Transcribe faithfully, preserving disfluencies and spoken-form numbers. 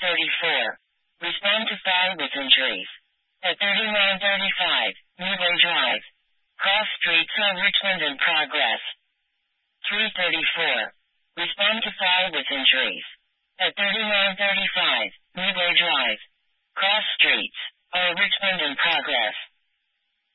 thirty-four. Respond to fire with injuries. At thirty-nine thirty-five, Newway Drive. Cross streets on Richmond in progress. three thirty-four. Respond to fire with injuries. At thirty-nine thirty-five.